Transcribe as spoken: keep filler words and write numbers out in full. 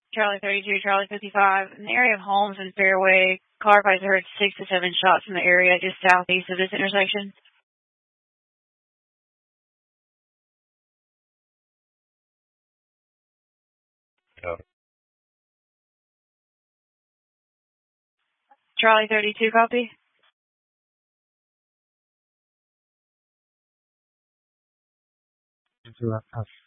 Charlie thirty-two, Charlie fifty-five. In the area of Holmes and Fairway, firefighters heard six to seven shots from the area just southeast of this intersection. Yeah. Charlie thirty-two, copy. Into that house.